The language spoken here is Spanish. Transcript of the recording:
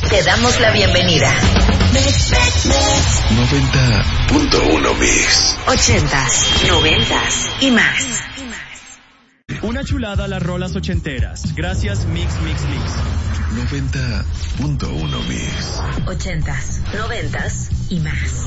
Te damos la bienvenida. 90.1 Mix. 80s, 90s y más. Una chulada a las rolas ochenteras. Gracias, Mix. 90.1 Mix. 80s, 90s y más.